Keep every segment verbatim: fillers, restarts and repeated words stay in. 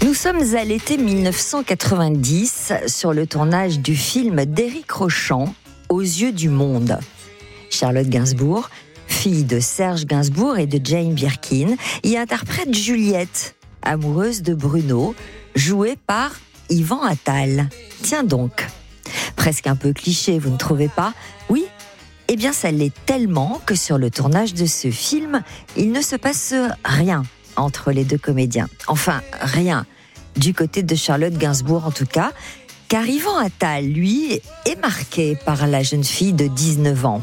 Nous sommes à l'été mille neuf cent quatre-vingt-dix sur le tournage du film d'Éric Rochant, Aux yeux du monde. Charlotte Gainsbourg, fille de Serge Gainsbourg et de Jane Birkin, y interprète Juliette, amoureuse de Bruno, jouée par Yvan Attal. Tiens donc, presque un peu cliché, vous ne trouvez pas ? Oui ? Eh bien, ça l'est tellement que sur le tournage de ce film, il ne se passe rien entre les deux comédiens. Enfin, rien. Du côté de Charlotte Gainsbourg, en tout cas, car Yvan Attal, lui, est marqué par la jeune fille de dix-neuf ans.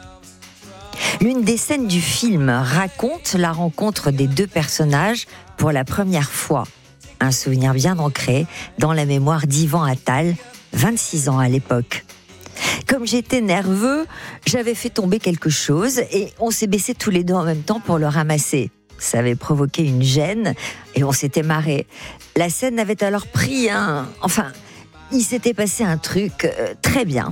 L'une des scènes du film raconte la rencontre des deux personnages pour la première fois. Un souvenir bien ancré dans la mémoire d'Yvan Attal, vingt-six ans à l'époque. Comme j'étais nerveux, j'avais fait tomber quelque chose et on s'est baissés tous les deux en même temps pour le ramasser. Ça avait provoqué une gêne et on s'était marré. La scène avait alors pris un... Enfin, il s'était passé un truc euh, très bien.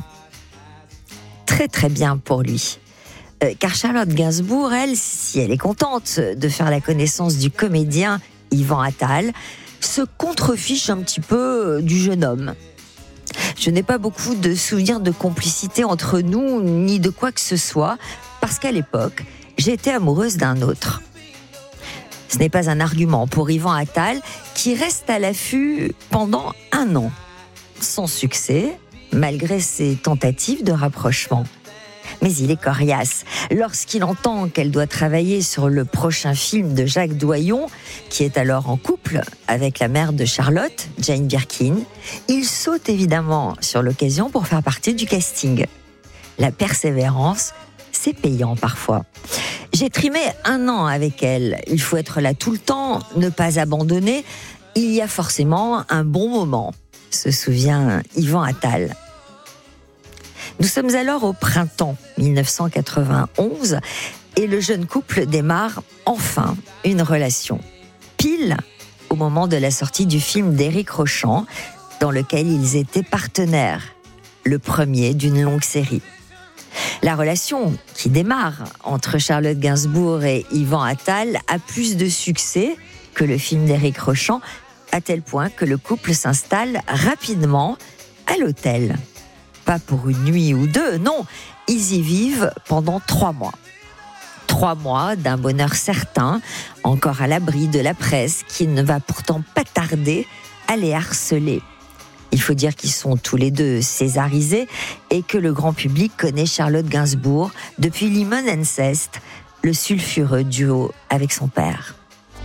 Très très bien pour lui. Euh, car Charlotte Gainsbourg, elle, si elle est contente de faire la connaissance du comédien Yvan Attal, se contrefiche un petit peu du jeune homme. Je n'ai pas beaucoup de souvenirs de complicité entre nous, ni de quoi que ce soit, parce qu'à l'époque, j'étais amoureuse d'un autre. Ce n'est pas un argument pour Yvan Attal, qui reste à l'affût pendant un an, sans succès, malgré ses tentatives de rapprochement. Mais il est coriace. Lorsqu'il entend qu'elle doit travailler sur le prochain film de Jacques Doyon, qui est alors en couple avec la mère de Charlotte, Jane Birkin, il saute évidemment sur l'occasion pour faire partie du casting. La persévérance, c'est payant parfois. J'ai trimé un an avec elle. Il faut être là tout le temps, ne pas abandonner. Il y a forcément un bon moment, se souvient Yvan Attal. Nous sommes alors au printemps mille neuf cent quatre-vingt-onze et le jeune couple démarre enfin une relation. Pile au moment de la sortie du film d'Éric Rochant, dans lequel ils étaient partenaires, le premier d'une longue série. La relation qui démarre entre Charlotte Gainsbourg et Yvan Attal a plus de succès que le film d'Éric Rochant, à tel point que le couple s'installe rapidement à l'hôtel. Pas pour une nuit ou deux, non, ils y vivent pendant trois mois. Trois mois d'un bonheur certain, encore à l'abri de la presse, qui ne va pourtant pas tarder à les harceler. Il faut dire qu'ils sont tous les deux césarisés et que le grand public connaît Charlotte Gainsbourg depuis Lemon and Zest, le sulfureux duo avec son père.